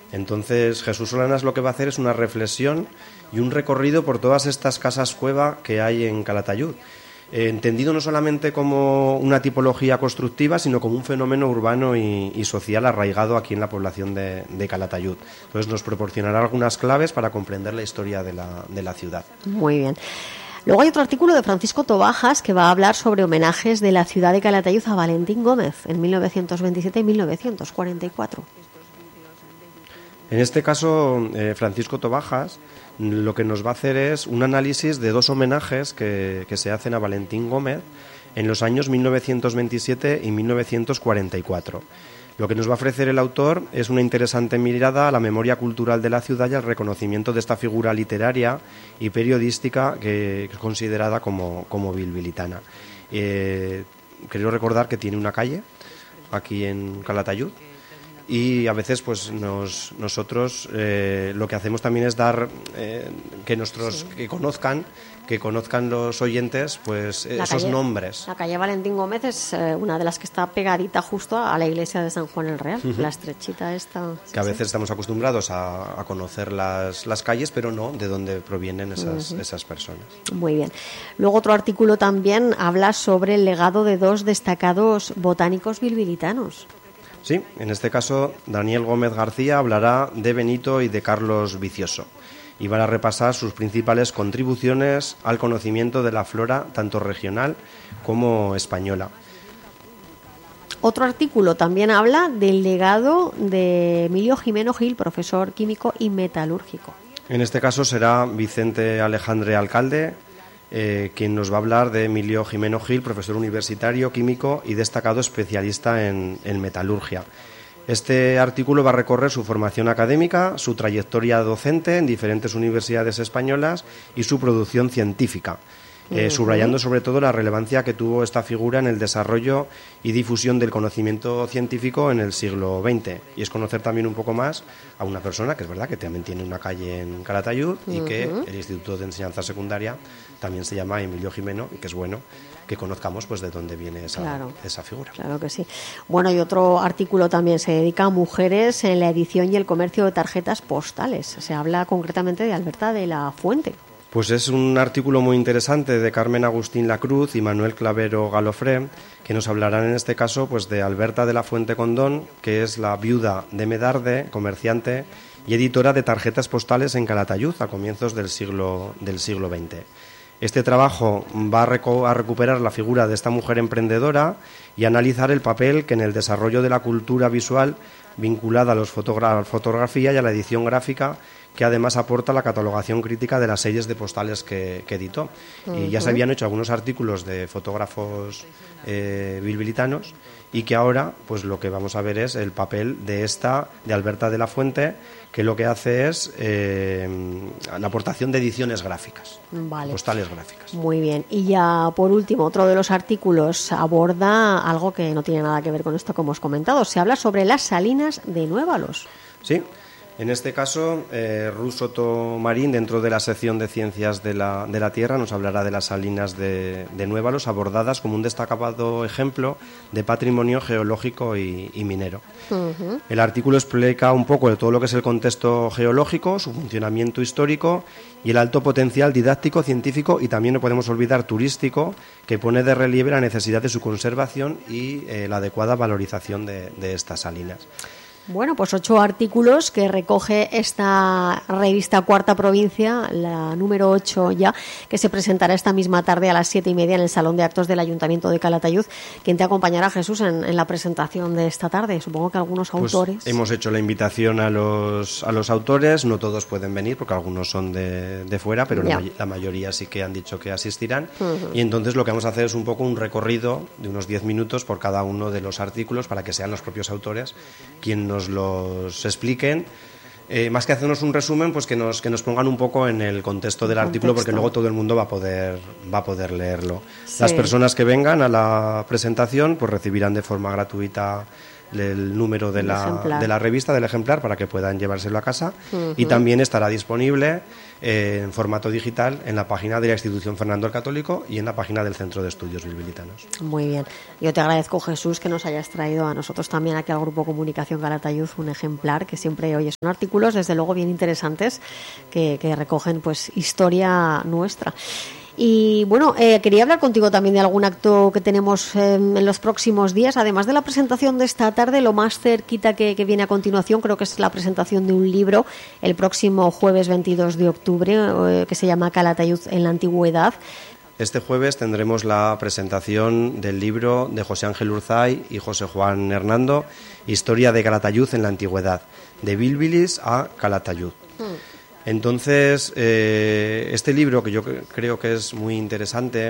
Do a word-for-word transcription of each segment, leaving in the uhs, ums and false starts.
Entonces Jesús Solanas lo que va a hacer es una reflexión y un recorrido por todas estas casas cueva que hay en Calatayud, eh, entendido no solamente como una tipología constructiva, sino como un fenómeno urbano y, y social arraigado aquí en la población de, de Calatayud. Entonces nos proporcionará algunas claves para comprender la historia de la, de la ciudad. Muy bien. Luego hay otro artículo de Francisco Tobajas que va a hablar sobre homenajes de la ciudad de Calatayud a Valentín Gómez en mil novecientos veintisiete y mil novecientos cuarenta y cuatro. En este caso, eh, Francisco Tobajas lo que nos va a hacer es un análisis de dos homenajes que, que se hacen a Valentín Gómez en los años mil novecientos veintisiete y mil novecientos cuarenta y cuatro. Lo que nos va a ofrecer el autor es una interesante mirada a la memoria cultural de la ciudad y al reconocimiento de esta figura literaria y periodística que es considerada como, como bilbilitana. Eh, quiero recordar que tiene una calle aquí en Calatayud, y a veces pues nos, nosotros eh, lo que hacemos también es dar eh, que nuestros sí. que conozcan que conozcan los oyentes pues la esos calle, nombres. La calle Valentín Gómez es eh, una de las que está pegadita justo a la iglesia de San Juan el Real, uh-huh. la estrechita esta. Que sí, a veces sí. estamos acostumbrados a, a conocer las, las calles, pero no de dónde provienen esas, uh-huh. esas personas. Muy bien. Luego otro artículo también habla sobre el legado de dos destacados botánicos bilbilitanos. Sí, en este caso Daniel Gómez García hablará de Benito y de Carlos Vicioso y van a repasar sus principales contribuciones al conocimiento de la flora tanto regional como española. Otro artículo también habla del legado de Emilio Jimeno Gil, profesor químico y metalúrgico. En este caso será Vicente Alejandre Alcalde, Eh, quien nos va a hablar de Emilio Jimeno Gil, profesor universitario, químico y destacado especialista en, en metalurgia. Este artículo va a recorrer su formación académica, su trayectoria docente en diferentes universidades españolas y su producción científica, eh, uh-huh. subrayando sobre todo la relevancia que tuvo esta figura en el desarrollo y difusión del conocimiento científico en el siglo veinte. Y es conocer también un poco más a una persona que es verdad que también tiene una calle en Calatayud uh-huh. y que el Instituto de Enseñanza Secundaria también se llama Emilio Jimeno, y que es bueno que conozcamos pues de dónde viene esa, claro, esa figura. Claro que sí. Bueno, y otro artículo también se dedica a mujeres en la edición y el comercio de tarjetas postales. Se habla concretamente de Alberta de la Fuente. Pues es un artículo muy interesante de Carmen Agustín Lacruz y Manuel Clavero Galofré, que nos hablarán en este caso pues de Alberta de la Fuente Condón, que es la viuda de Medarde, comerciante y editora de tarjetas postales en Calatayud a comienzos del siglo, del siglo veinte. Este trabajo va a, reco- a recuperar la figura de esta mujer emprendedora y analizar el papel que en el desarrollo de la cultura visual vinculada a la fotogra- fotografía y a la edición gráfica, que además aporta la catalogación crítica de las series de postales que, que editó. Uh-huh. Y ya se habían hecho algunos artículos de fotógrafos eh, bilbilitanos, y que ahora pues lo que vamos a ver es el papel de esta, de Alberta de la Fuente, que lo que hace es eh, la aportación de ediciones gráficas, vale. postales gráficas. Muy bien. Y ya por último, otro de los artículos aborda algo que no tiene nada que ver con esto que hemos comentado. Se habla sobre las salinas de Nuévalos. Sí. En este caso, eh, Ruth Soto Marín, dentro de la sección de Ciencias de la, de la Tierra, nos hablará de las salinas de, de Nuévalos, abordadas como un destacado ejemplo de patrimonio geológico y, y minero. Uh-huh. El artículo explica un poco de todo lo que es el contexto geológico, su funcionamiento histórico y el alto potencial didáctico, científico y también no podemos olvidar turístico, que pone de relieve la necesidad de su conservación y eh, la adecuada valorización de, de estas salinas. Bueno, pues ocho artículos que recoge esta revista Cuarta Provincia, la número ocho ya, que se presentará esta misma tarde a las siete y media en el Salón de Actos del Ayuntamiento de Calatayud. ¿Quién te acompañará, Jesús, en, en la presentación de esta tarde? Supongo que algunos pues autores. Hemos hecho la invitación a los a los autores, no todos pueden venir porque algunos son de, de fuera, pero la, la mayoría sí que han dicho que asistirán. Uh-huh. Y entonces lo que vamos a hacer es un poco un recorrido de unos diez minutos por cada uno de los artículos para que sean los propios autores quien nos nos los expliquen, eh, más que hacernos un resumen, pues que nos que nos pongan un poco en el contexto del artículo, porque luego todo el mundo va a poder va a poder leerlo. Sí. Las personas que vengan a la presentación pues recibirán de forma gratuita el número de la, de la revista, del ejemplar, para que puedan llevárselo a casa. Uh-huh. Y también estará disponible eh, en formato digital en la página de la institución Fernando el Católico y en la página del Centro de Estudios Bilbilitanos. Muy bien. Yo te agradezco, Jesús, que nos hayas traído a nosotros también aquí al Grupo Comunicación Calatayud un ejemplar, que siempre, oye, son artículos desde luego bien interesantes que, que recogen pues historia nuestra. Y bueno, eh, quería hablar contigo también de algún acto que tenemos eh, en los próximos días, además de la presentación de esta tarde. Lo más cerquita que, que viene a continuación creo que es la presentación de un libro el próximo jueves veintidós de octubre eh, que se llama Calatayud en la Antigüedad. Este jueves tendremos la presentación del libro de José Ángel Urzay y José Juan Hernando, Historia de Calatayud en la Antigüedad, de Bilbilis a Calatayud. Hmm. Entonces, eh, este libro, que yo creo que es muy interesante,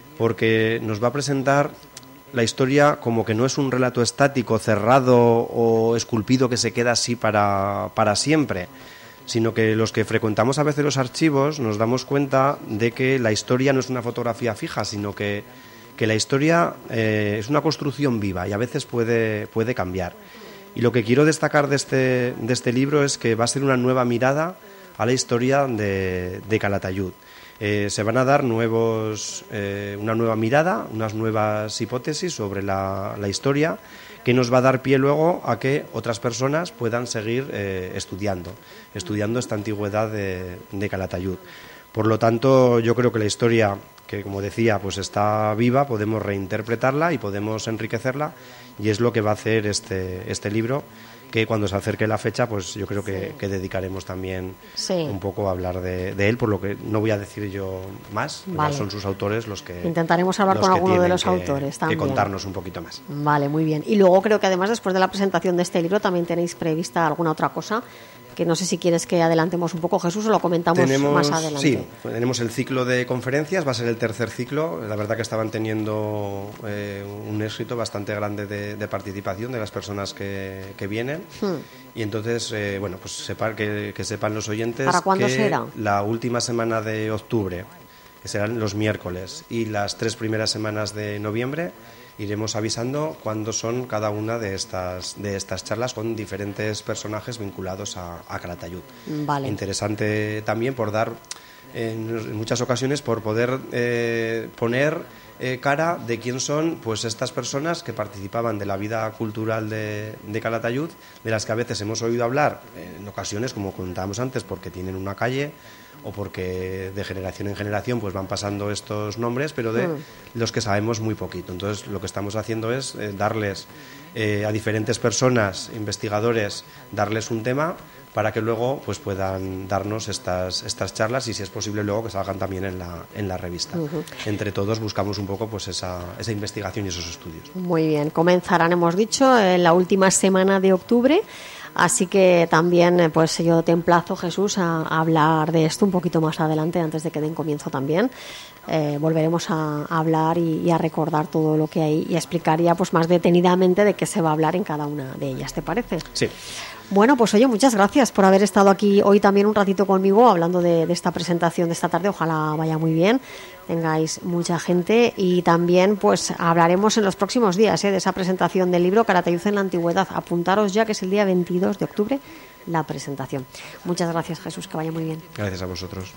porque nos va a presentar la historia como que no es un relato estático, cerrado o esculpido que se queda así para, para siempre, sino que los que frecuentamos a veces los archivos nos damos cuenta de que la historia no es una fotografía fija, sino que, que la historia eh, es una construcción viva y a veces puede, puede cambiar. Y lo que quiero destacar de este, de este libro es que va a ser una nueva mirada a la historia de, de Calatayud. Eh, se van a dar nuevos, eh, una nueva mirada, unas nuevas hipótesis sobre la, la historia, que nos va a dar pie luego a que otras personas puedan seguir eh, estudiando, estudiando esta antigüedad de, de Calatayud. Por lo tanto, yo creo que la historia, que como decía, pues está viva, podemos reinterpretarla y podemos enriquecerla, y es lo que va a hacer este, este libro, que cuando se acerque la fecha, pues yo creo que, que dedicaremos también sí. un poco a hablar de, de él, por lo que no voy a decir yo más, vale. son sus autores los que intentaremos hablar con alguno de los que, autores también. Que contarnos un poquito más. Vale, muy bien. Y luego creo que además después de la presentación de este libro también tenéis prevista alguna otra cosa, que no sé si quieres que adelantemos un poco, Jesús, o lo comentamos tenemos, más adelante. Sí, tenemos el ciclo de conferencias, va a ser el tercer ciclo. La verdad que estaban teniendo eh, un éxito bastante grande de, de participación de las personas que, que vienen. Hmm. Y entonces, eh, bueno, pues sepa, que, que sepan los oyentes ¿Para cuándo que será? La última semana de octubre, que serán los miércoles, y las tres primeras semanas de noviembre, iremos avisando cuándo son cada una de estas de estas charlas con diferentes personajes vinculados a, a Calatayud. Vale. Interesante también por dar, en, en muchas ocasiones, por poder eh, poner eh, cara de quién son pues estas personas que participaban de la vida cultural de, de Calatayud, de las que a veces hemos oído hablar, en ocasiones, como comentábamos antes, porque tienen una calle, o porque de generación en generación pues van pasando estos nombres, pero de mm. los que sabemos muy poquito. Entonces lo que estamos haciendo es eh, darles eh, a diferentes personas, investigadores, darles un tema para que luego pues puedan darnos estas estas charlas, y si es posible luego que salgan también en la en la revista. Uh-huh. Entre todos buscamos un poco pues esa esa investigación y esos estudios. Muy bien, comenzarán, hemos dicho, en la última semana de octubre. Así que también pues yo te emplazo, Jesús, a, a hablar de esto un poquito más adelante, antes de que den comienzo también. Eh, volveremos a, a hablar y, y a recordar todo lo que hay y a explicar ya pues más detenidamente de qué se va a hablar en cada una de ellas, ¿te parece? Sí. Bueno, pues oye, muchas gracias por haber estado aquí hoy también un ratito conmigo hablando de, de esta presentación de esta tarde. Ojalá vaya muy bien, tengáis mucha gente, y también pues hablaremos en los próximos días ¿eh? de esa presentación del libro Calatayud en la Antigüedad. Apuntaros ya que es el día veintidós de octubre la presentación. Muchas gracias, Jesús, que vaya muy bien. Gracias a vosotros.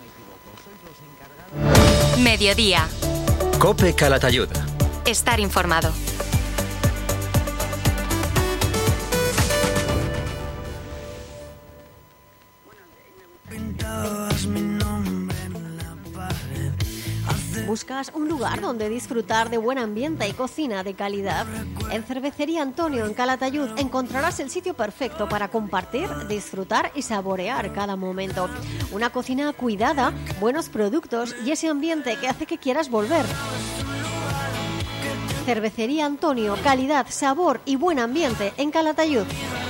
Mediodía. COPE Calatayud. Estar informado. ¿Buscas un lugar donde disfrutar de buen ambiente y cocina de calidad? En Cervecería Antonio, en Calatayud, encontrarás el sitio perfecto para compartir, disfrutar y saborear cada momento. Una cocina cuidada, buenos productos y ese ambiente que hace que quieras volver. Cervecería Antonio, calidad, sabor y buen ambiente en Calatayud.